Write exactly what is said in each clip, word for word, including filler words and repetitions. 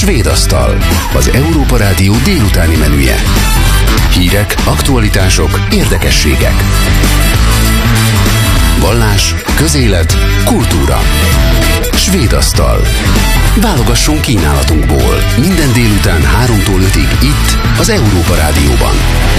Svédasztal, az Európa Rádió délutáni menüje. Hírek, aktualitások, érdekességek. Vallás, közélet, kultúra. Svédasztal. Válogassunk kínálatunkból. Minden délután háromtól ötig itt, az Európa Rádióban.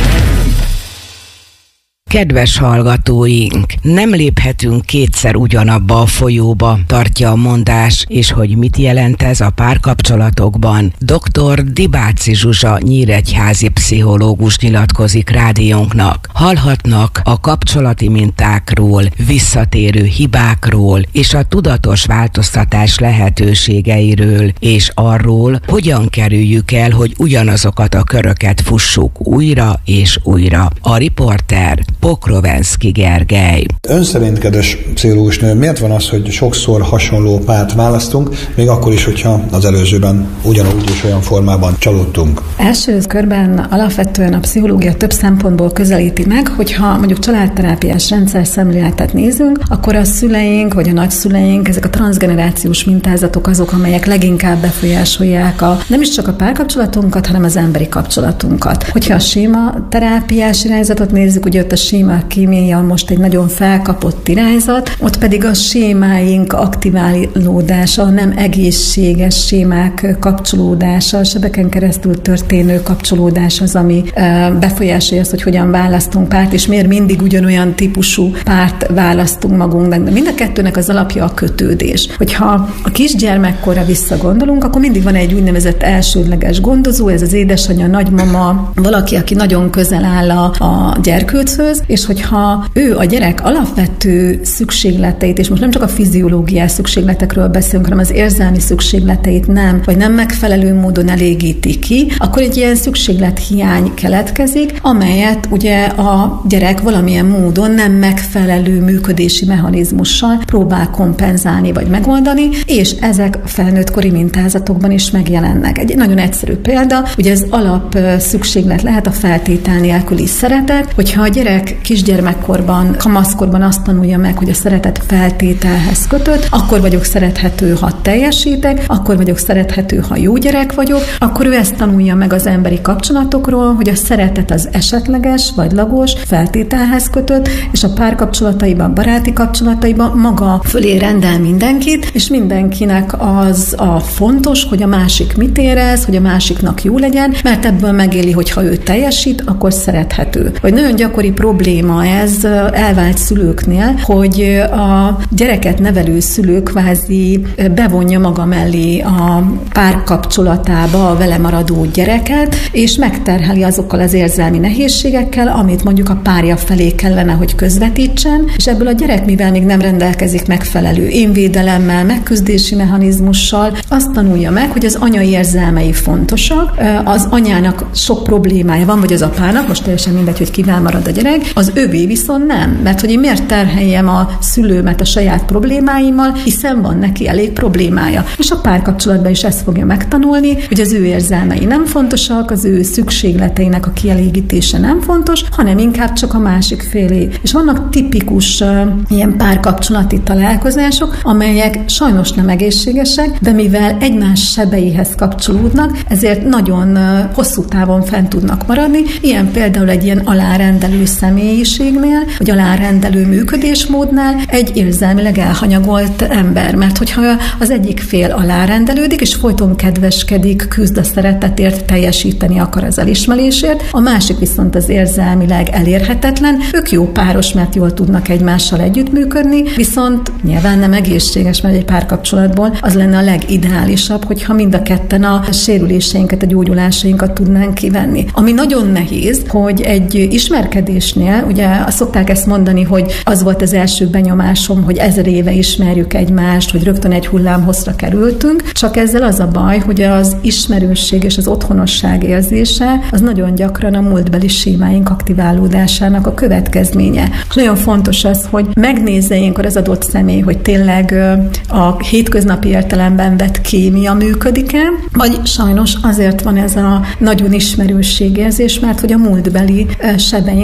Kedves hallgatóink, nem léphetünk kétszer ugyanabba a folyóba, tartja a mondás, és hogy mit jelent ez a párkapcsolatokban. doktor Dibáci Zsuzsa nyíregyházi pszichológus nyilatkozik rádiónknak. Hallhatnak a kapcsolati mintákról, visszatérő hibákról, és a tudatos változtatás lehetőségeiről, és arról, hogyan kerüljük el, hogy ugyanazokat a köröket fussuk újra és újra. A riporter Pokrovenszky Gergely. Ön szerint, kedves pszichológusnő, miért van az, hogy sokszor hasonló párt választunk, még akkor is, hogyha az előzőben ugyanúgy és olyan formában csalódtunk? Első körben alapvetően a pszichológia több szempontból közelíti meg, hogyha mondjuk családterápiás rendszer szemléletet nézünk, akkor a szüleink vagy a nagyszüleink, ezek a transzgenerációs mintázatok azok, amelyek leginkább befolyásolják a, nem is csak a párkapcsolatunkat, hanem az emberi kapcsolatunkat. Hogyha a sématerápiás irányzatot nézzük, ugye ott a séma kémia most egy nagyon felkapott irányzat, ott pedig a sémáink aktiválódása, a nem egészséges sémák kapcsolódása, a sebeken keresztül történő kapcsolódás az, ami befolyásolja azt, hogy hogyan választunk párt, és miért mindig ugyanolyan típusú párt választunk magunknak. De mind a kettőnek az alapja a kötődés. Hogyha a kisgyermekkorra visszagondolunk, akkor mindig van egy úgynevezett elsődleges gondozó, ez az édesanyja, nagymama, valaki, aki nagyon közel áll a, a gyerkőchöz, és hogyha ő a gyerek alapvető szükségleteit, és most nem csak a fiziológiai szükségletekről beszélünk, hanem az érzelmi szükségleteit nem, vagy nem megfelelő módon elégíti ki, akkor egy ilyen szükséglethiány keletkezik, amelyet ugye a gyerek valamilyen módon nem megfelelő működési mechanizmussal próbál kompenzálni vagy megoldani, és ezek a felnőttkori mintázatokban is megjelennek. Egy nagyon egyszerű példa, ugye ez alap szükséglet lehet a feltétel nélküli szeretet, hogyha a gyerek kisgyermekkorban, kamaszkorban azt tanulja meg, hogy a szeretet feltételhez kötött, akkor vagyok szerethető, ha teljesítek, akkor vagyok szerethető, ha jó gyerek vagyok, akkor ő ezt tanulja meg az emberi kapcsolatokról, hogy a szeretet az esetleges, vagy lagos, feltételhez kötött, és a párkapcsolataiban, baráti kapcsolataiban maga fölé rendel mindenkit, és mindenkinek az a fontos, hogy a másik mit érez, hogy a másiknak jó legyen, mert ebből megéli, hogy ha ő teljesít, akkor szerethető. Vagy nagyon gyakori probléma ez elvált szülőknél, hogy a gyereket nevelő szülő kvázi bevonja maga mellé a párkapcsolatába a vele maradó gyereket, és megterheli azokkal az érzelmi nehézségekkel, amit mondjuk a párja felé kellene, hogy közvetítsen, és ebből a gyerek, mivel még nem rendelkezik megfelelő énvédelemmel, megküzdési mechanizmussal, azt tanulja meg, hogy az anya érzelmei fontosak, az anyának sok problémája van, vagy az apának, most teljesen mindegy, hogy kivel marad a gyerek, az övé viszont nem, mert hogy én miért terheljem a szülőmet a saját problémáimmal, hiszen van neki elég problémája. És a párkapcsolatban is ezt fogja megtanulni, hogy az ő érzelmei nem fontosak, az ő szükségleteinek a kielégítése nem fontos, hanem inkább csak a másik félé. És vannak tipikus uh, ilyen párkapcsolati találkozások, amelyek sajnos nem egészségesek, de mivel egymás sebeihez kapcsolódnak, ezért nagyon uh, hosszú távon fent tudnak maradni. Ilyen például egy ilyen alárendelő személyiségnél, vagy alárendelő működésmódnál egy érzelmileg elhanyagolt ember. Mert hogyha az egyik fél alárendelődik, és folyton kedveskedik, küzd a szeretetért, teljesíteni akar az elismerésért, a másik viszont az érzelmileg elérhetetlen, ők jó páros, mert jól tudnak egymással együttműködni, viszont nyilván nem egészséges, mert egy párkapcsolatból az lenne a legideálisabb, hogyha mind a ketten a sérüléseinket, a gyógyulásainkat tudnánk kivenni. Ami nagyon nehéz, hogy egy ismerkedésnél, ugye azt szokták ezt mondani, hogy az volt az első benyomásom, hogy ezer éve ismerjük egymást, hogy rögtön egy hullámhosszra kerültünk, csak ezzel az a baj, hogy az ismerősség és az otthonosság érzése az nagyon gyakran a múltbeli sémáink aktiválódásának a következménye. És nagyon fontos az, hogy megnézze ilyenkor az adott személy, hogy tényleg a hétköznapi értelemben vett kémia működik-e, vagy sajnos azért van ez a nagyon ismerősségérzés, mert hogy a múltbeli sebeink aktiválódása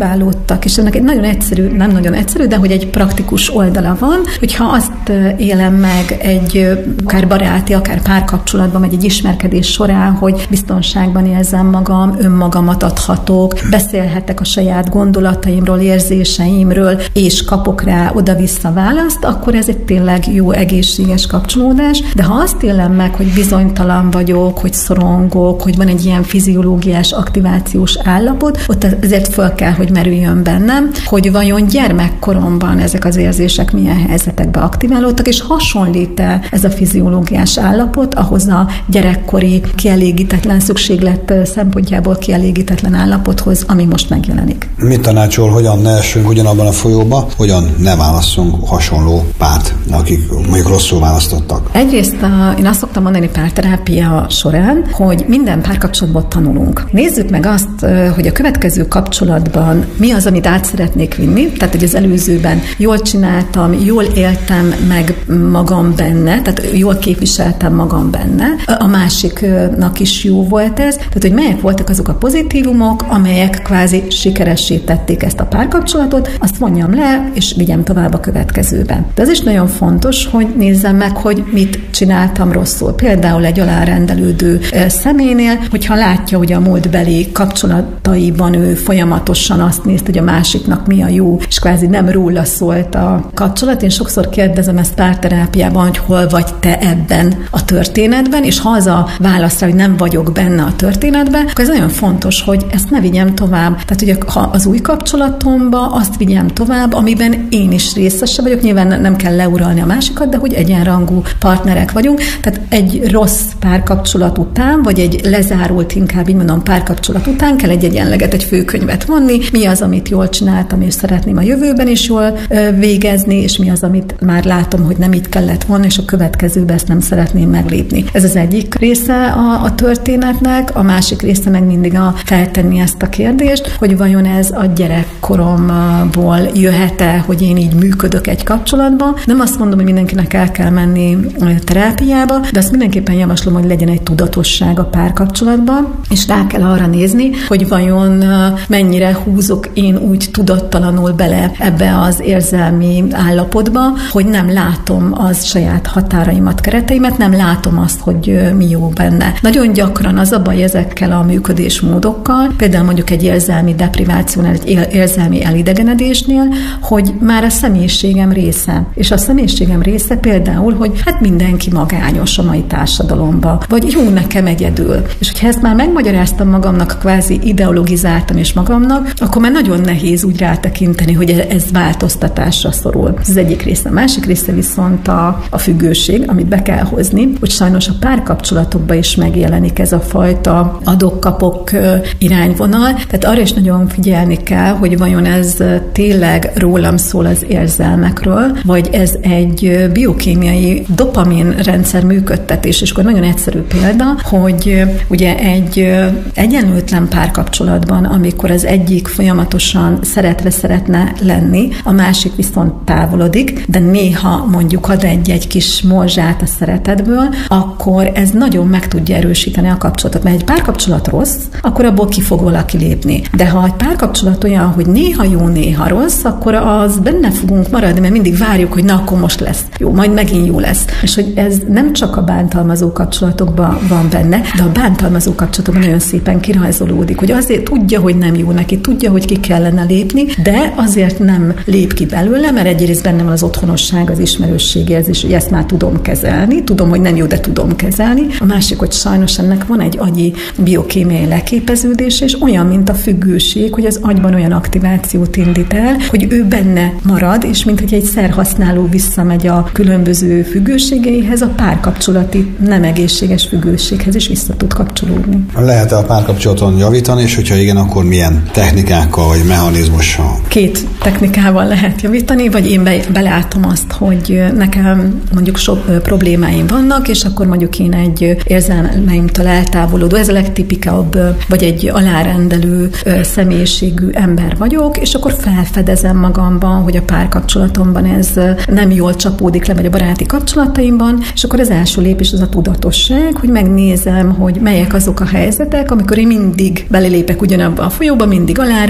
aktiválódtak, és ennek egy nagyon egyszerű, nem nagyon egyszerű, de hogy egy praktikus oldala van, hogyha azt élem meg egy akár baráti, akár párkapcsolatban, vagy egy ismerkedés során, hogy biztonságban érzem magam, önmagamat adhatok, beszélhetek a saját gondolataimról, érzéseimről, és kapok rá oda-vissza választ, akkor ez egy tényleg jó, egészséges kapcsolódás, de ha azt élem meg, hogy bizonytalan vagyok, hogy szorongok, hogy van egy ilyen fiziológiás aktivációs állapot, ott ezért föl kell, hogy merüljön bennem, hogy vajon gyermekkoromban ezek az érzések milyen helyzetekben aktiválódtak, és hasonlít-e ez a fiziológiás állapot ahhoz a gyerekkori kielégítetlen szükséglet szempontjából kielégítetlen állapothoz, ami most megjelenik. Mit tanácsol, hogyan ne essünk ugyanabban a folyóba, hogyan ne válasszunk hasonló párt, akik mondjuk rosszul választottak? Egyrészt a, én azt szoktam mondani párterápia során, hogy minden párkapcsolatban tanulunk. Nézzük meg azt, hogy a következő kapcsolatban mi az, amit át szeretnék vinni, tehát hogy az előzőben jól csináltam, jól éltem meg magam benne, tehát jól képviseltem magam benne, a másiknak is jó volt ez, tehát hogy melyek voltak azok a pozitívumok, amelyek kvázi sikeressé tették ezt a párkapcsolatot, azt vonjam le, és vigyem tovább a következőben. De az is nagyon fontos, hogy nézzem meg, hogy mit csináltam rosszul. Például egy alárendelődő személynél, hogyha látja, hogy a múltbeli kapcsolataiban ő folyamatosan azt nézte, hogy a másiknak mi a jó, és kvázi nem róla szólt a kapcsolat. Én sokszor kérdezem ezt párterápiában, hogy hol vagy te ebben a történetben, és ha az a válaszra, hogy nem vagyok benne a történetben, akkor ez nagyon fontos, hogy ezt ne vigyem tovább. Tehát, hogy ha az új kapcsolatomba azt vigyem tovább, amiben én is részese vagyok, nyilván nem kell leuralni a másikat, de hogy egyenrangú partnerek vagyunk. Tehát egy rossz párkapcsolat után, vagy egy lezárult, inkább így mondom, párkapcsolat után kell egy egyenleget, egy főkönyvet vonni, mi az, amit jól csináltam, és szeretném a jövőben is jól végezni, és mi az, amit már látom, hogy nem így kellett volna, és a következőben ezt nem szeretném meglépni. Ez az egyik része a, a történetnek, a másik része meg mindig a feltenni ezt a kérdést, hogy vajon ez a gyerekkoromból jöhet-e, hogy én így működök egy kapcsolatban. Nem azt mondom, hogy mindenkinek el kell menni terápiába, de azt mindenképpen javaslom, hogy legyen egy tudatosság a párkapcsolatban, és rá kell arra nézni, hogy vajon mennyire húzok én úgy tudattalanul bele ebbe az érzelmi állapotba, hogy nem látom az saját határaimat, kereteimet, nem látom azt, hogy mi jó benne. Nagyon gyakran az a baj ezekkel a működésmódokkal, például mondjuk egy érzelmi deprivációnál, egy érzelmi elidegenedésnél, hogy már a személyiségem része. És a személyiségem része például, hogy hát mindenki magányos a mai társadalomban, vagy jó nekem egyedül. És hogyha ezt már megmagyaráztam magamnak, kvázi ideologizáltam és magamnak, akkor már nagyon nehéz úgy rátekinteni, hogy ez változtatásra szorul. Ez az egyik része. A másik része viszont a, a függőség, amit be kell hozni, hogy sajnos a párkapcsolatokban is megjelenik ez a fajta adok-kapok irányvonal. Tehát arra is nagyon figyelni kell, hogy vajon ez tényleg rólam szól az érzelmekről, vagy ez egy biokémiai dopamin rendszer működtetés. És akkor nagyon egyszerű példa, hogy ugye egy egyenlőtlen párkapcsolatban, amikor az egyik folyamatosan szeretve szeretne lenni, a másik viszont távolodik, de néha mondjuk ad egy-egy kis morzsát a szeretetből, akkor ez nagyon meg tudja erősíteni a kapcsolatot. Mert egy párkapcsolat rossz, akkor abból ki fog valaki lépni. De ha egy párkapcsolat olyan, hogy néha jó, néha rossz, akkor az benne fogunk maradni, mert mindig várjuk, hogy na, akkor most lesz jó, majd megint jó lesz. És hogy ez nem csak a bántalmazó kapcsolatokban van benne, de a bántalmazó kapcsolatokban nagyon szépen kirajzolódik, hogy azért tudja, hogy nem jó neki, tudja, hogy ki kellene lépni, de azért nem lép ki belőle, mert egyrészt bennem van az otthonosság, az ismerősségérzés, hogy ezt már tudom kezelni, tudom, hogy nem jó, de tudom kezelni. A másik, hogy sajnos ennek van egy agyi biokémiai leképeződés, és olyan, mint a függőség, hogy az agyban olyan aktivációt indít el, hogy ő benne marad, és mint hogy egy szerhasználó visszamegy a különböző függőségeihez, a párkapcsolati nem egészséges függőséghez is vissza tud kapcsolódni. Lehet-e a párkapcsolaton javítani, és hogyha igen, akkor milyen technikákkal vagy mechanizmussal? Két technikával lehet javítani, vagy én be, belátom azt, hogy nekem mondjuk sok problémáim vannak, és akkor mondjuk én egy érzelmeimtől eltávolodó, ez a legtipikabb, vagy egy alárendelő személyiségű ember vagyok, és akkor felfedezem magamban, hogy a párkapcsolatomban ez nem jól csapódik le, vagy a baráti kapcsolataimban, és akkor az első lépés az a tudatosság, hogy megnézem, hogy melyek azok a helyzetek, amikor én mindig belelépek ugyanabba a folyóba, mindig alárendel,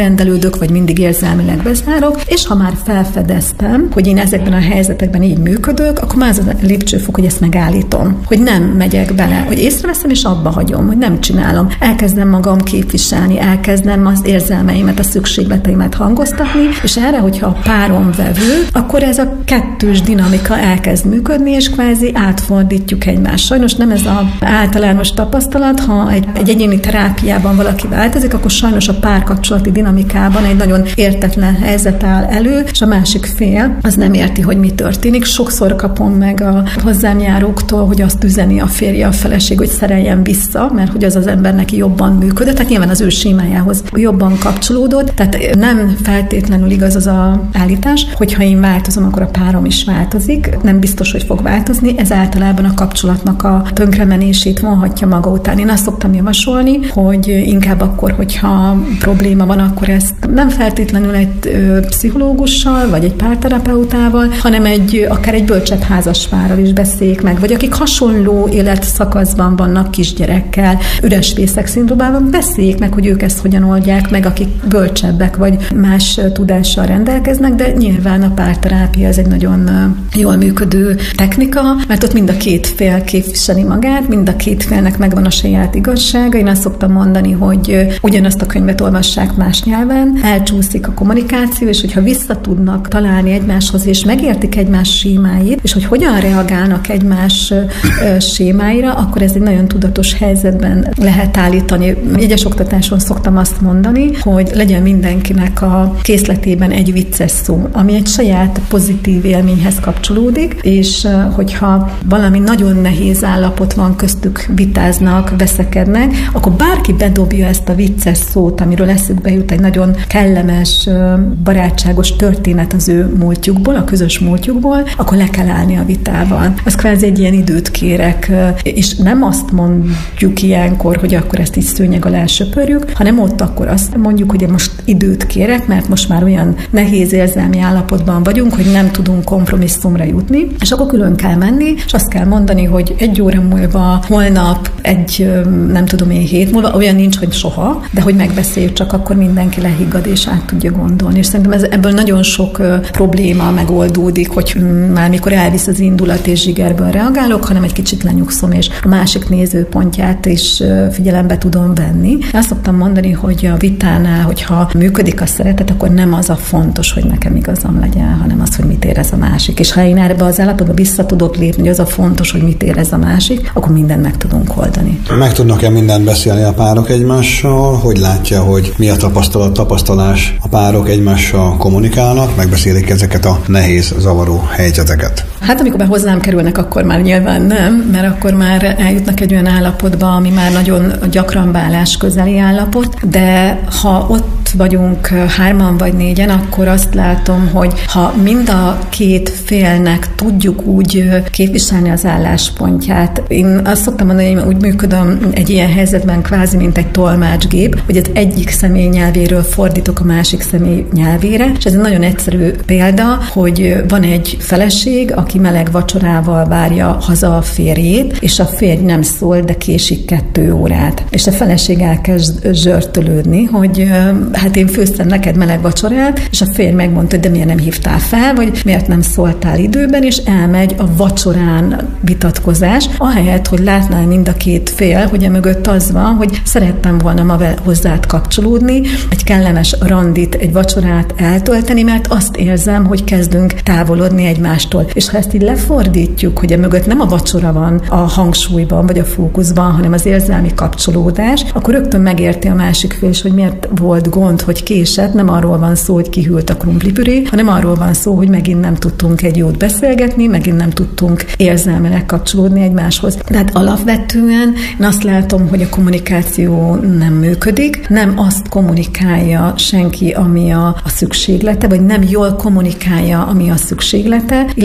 elrendelődök, vagy mindig érzelmileg bezárok, és ha már felfedeztem, hogy én ezekben a helyzetekben így működök, akkor már az a lépcsőfok, hogy ezt megállítom, hogy nem megyek bele, hogy észreveszem, és abba hagyom, hogy nem csinálom. Elkezdem magam képviselni, elkezdem az érzelmeimet, a szükségleteimet hangoztatni, és erre, hogyha a párom vevő, akkor ez a kettős dinamika elkezd működni, és kvázi átfordítjuk egymást. Sajnos nem ez az általános tapasztalat, ha egy, egy egyéni terápiában valaki változik, akkor sajnos a párkapcsolati dinamikában egy nagyon értetlen helyzet áll elő, és a másik fél az nem érti, hogy mi történik. Sokszor kapom meg a hozzám járóktól, hogy azt üzeni a férje, a feleség, hogy szereljen vissza, mert hogy az az ember neki jobban működött, tehát nyilván az ő sémájához jobban kapcsolódott, tehát nem feltétlenül igaz az a állítás, hogyha én változom, akkor a párom is változik, nem biztos, hogy fog változni, ez általában a kapcsolatnak a tönkremenését vonhatja maga után. Én azt szoktam javasolni, hogy inkább akkor, hogyha probléma van, akkor ezt nem feltétlenül egy ö, pszichológussal, vagy egy párterapeutával, hanem egy, akár egy bölcsebb házaspárral is beszéljék meg, vagy akik hasonló életszakaszban vannak kisgyerekkel, üres fészek szindrómában, beszéljék meg, hogy ők ezt hogyan oldják meg, akik bölcsebbek, vagy más tudással rendelkeznek, de nyilván a párterápia ez egy nagyon jól működő technika, mert ott mind a két fél képviseli magát, mind a két félnek megvan a saját igazsága. Én azt szoktam mondani, hogy ugyanazt a könyvet olvassák más nyelven, elcsúszik a kommunikáció, és hogyha vissza tudnak találni egymáshoz, és megértik egymás sémáit, és hogy hogyan reagálnak egymás sémáira, akkor ez egy nagyon tudatos helyzetben lehet állítani. Egyes oktatáson szoktam azt mondani, hogy legyen mindenkinek a készletében egy vicces szó, ami egy saját pozitív élményhez kapcsolódik, és hogyha valami nagyon nehéz állapot van köztük, vitáznak, veszekednek, akkor bárki bedobja ezt a vicces szót, amiről eszükbe jut egy nagyon kellemes, barátságos történet az ő múltjukból, a közös múltjukból, akkor le kell állni a vitával. Az kvázi egy ilyen időt kérek, és nem azt mondjuk ilyenkor, hogy akkor ezt így szőnyeg alá söpörjük, hanem ott akkor azt mondjuk, hogy én most időt kérek, mert most már olyan nehéz érzelmi állapotban vagyunk, hogy nem tudunk kompromisszumra jutni, és akkor külön kell menni, és azt kell mondani, hogy egy óra múlva, holnap, egy nem tudom én hét múlva, olyan nincs, hogy soha, de hogy megbeszéljük, csak akkor mindenki lehiggad és át tudja gondolni. És szerintem ez, ebből nagyon sok uh, probléma megoldódik, hogy um, már mikor elvisz az indulat és zsigerből reagálok, hanem egy kicsit lenyugszom, és a másik nézőpontját is uh, figyelembe tudom venni. Azt szoktam mondani, hogy a vitánál, hogyha működik a szeretet, akkor nem az a fontos, hogy nekem igazam legyen, hanem az, hogy mit érez a másik. És ha én erbe az állapotba vissza tudok lépni, hogy az a fontos, hogy mit érez a másik, akkor mindent meg tudunk oldani. Meg tudnak-e mindent beszélni a párok egymással? Hogy látja, hogy mi a tapasztalat, tapasztalás? A párok egymással kommunikálnak, megbeszélik ezeket a nehéz, zavaró helyzeteket? Hát amikor be hozzám kerülnek, akkor már nyilván nem, mert akkor már eljutnak egy olyan állapotba, ami már nagyon gyakran válás közeli állapot, de ha ott vagyunk hárman vagy négyen, akkor azt látom, hogy ha mind a két félnek tudjuk úgy képviselni az álláspontját. Én azt szoktam mondani, hogy úgy működöm egy ilyen helyzetben kvázi, mint egy tolmácsgép, hogy az egyik személy nyelvéről fordítok a másik személy nyelvére, és ez egy nagyon egyszerű példa, hogy van egy feleség, aki meleg vacsorával várja haza a férjét, és a férj nem szól, de késik kettő órát. És a feleség elkezd zsörtölődni, hogy hát én főztem neked meleg vacsorát, és a férj megmondta, hogy de miért nem hívtál fel, vagy miért nem szóltál időben, és elmegy a vacsorán vitatkozás, ahelyett, hogy látnál mind a két fél, hogy emögött az van, hogy szerettem volna ma hozzád kapcsolódni, egy kellemes randit, egy vacsorát eltölteni, mert azt érzem, hogy kezdünk távolodni egymástól. És ha ezt így lefordítjuk, hogy emögött nem a vacsora van a hangsúlyban, vagy a fókuszban, hanem az érzelmi kapcsolódás, akkor rögtön megérti a másik fél, hogy miért volt gond, hogy késett, nem arról van szó, hogy kihűlt a krumplipüré, hanem arról van szó, hogy megint nem tudtunk egy jót beszélgetni, megint nem tudtunk érzelmileg kapcsolódni egymáshoz. Tehát alapvetően én azt látom, hogy a kommunikáció nem működik, nem azt kommunikálja senki, ami a, a szükséglete, vagy nem jól kommunikálja, ami a szükséglete, illetve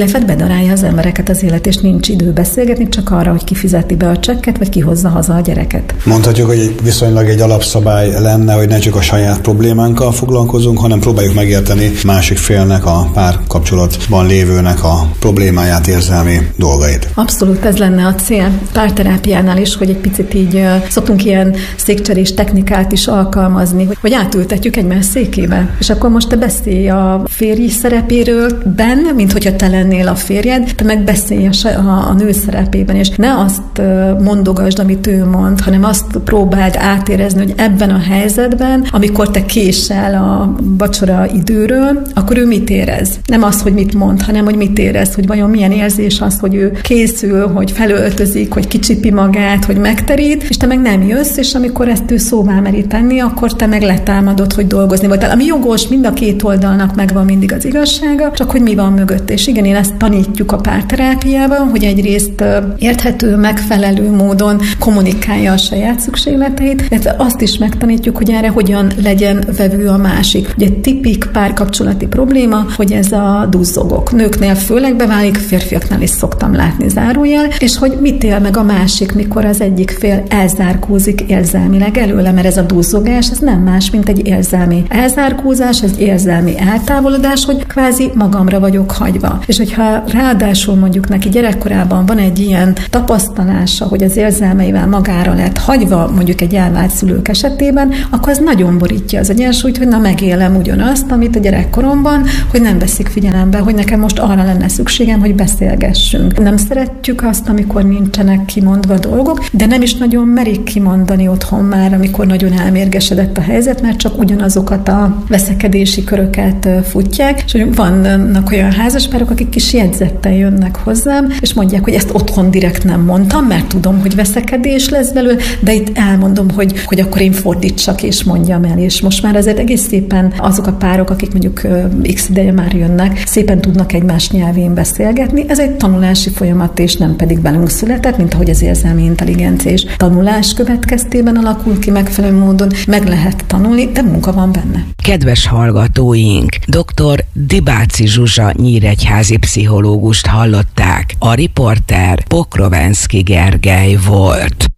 eldarálja az embereket az élet, és nincs idő beszélgetni, csak arra, hogy ki fizeti be a csekket, vagy ki hozza haza a gyereket. Mondhatjuk, hogy viszonylag egy alapszabály lenne, hogy ne csak a saját problémánkkal foglalkozunk, hanem próbáljuk megérteni másik félnek, a párkapcsolatban lévőnek a problémáját, érzelmi dolgait. Abszolút ez lenne a cél párterápiánál is, hogy egy picit így szoktunk ilyen székcserés technikát is alkalmazni, hogy, hogy átültetjük egymás székébe. És akkor most te beszélj a férj szerepéről benne, mint hogyha te lennél a férjed, te meg beszélj a, a, a nő szerepében, és ne azt mondogasd, amit ő mond, hanem azt próbáld átérezni, hogy ebben a helyzetben, amikor te késel a vacsora időről, akkor ő mit érez? Nem az, hogy mit mond, hanem hogy mit érez, hogy vajon milyen érzés az, hogy ő készül, hogy felöltözik, hogy kicsipi magát, hogy megterít, és te meg nem jössz, és amikor ezt ő szóvá meri tenni, akkor te meg letámadod, hogy dolgozni vagy. Ami jogos, mind a két oldalnak megvan mindig az igazsága, csak hogy mi van mögött. És igen, én ezt tanítjuk a párterápiában, hogy egyrészt érthető, megfelelő módon kommunikálja a saját szükségleteit, illetve azt is megtanítjuk, hogy erre hogyan legyen vevő a másik. Ugye tipik párkapcsolati probléma, hogy ez a duzzogok. Nőknél főleg beválik, férfiaknál is szoktam látni zárójel, és hogy mit él meg a másik, mikor az egyik fél elzárkózik érzelmileg előle, mert ez a duzzogás, ez nem más, mint egy érzelmi elzárkózás, egy érzelmi eltávolodás, hogy kvázi magamra vagyok hagyva. És hogyha ráadásul mondjuk neki gyerekkorában van egy ilyen tapasztalása, hogy az érzelmeivel magára lett hagyva, mondjuk egy elvált szülők esetében, akkor az nagyon borítja az egyensúlyt, hogy na megélem ugyanazt, amit a gyerekkoromban, hogy nem veszik figyelembe, hogy nekem most arra lenne szükségem, hogy beszélgessünk. Nem szeretjük azt, amikor nincsenek kimondva dolgok, de nem is nagyon merik kimondani otthon már, amikor nagyon elmérgesedett a helyzet, mert csak ugyanazokat a veszekedési köröket futják, és vannak olyan házaspárok, akik kis jegyzettel jönnek hozzám, és mondják, hogy ezt otthon direkt nem mondtam, mert tudom, hogy veszekedés lesz belőle, de itt elmondom, hogy, hogy akkor én fordítsak és mondjam el, és most már azért egész szépen azok a párok, akik mondjuk x ideje már jönnek, szépen tudnak egymás nyelvén beszélgetni. Ez egy tanulási folyamat, és nem pedig belünk született, mint ahogy az érzelmi intelligencia és tanulás következtében alakul ki megfelelő módon, meg lehet tanulni, de munka van benne. Kedves hallgatóink, dr. Dibáczy Zsuzsa nyíregyházi pszichológust hallották. A riporter Pokrovenszky Gergely volt.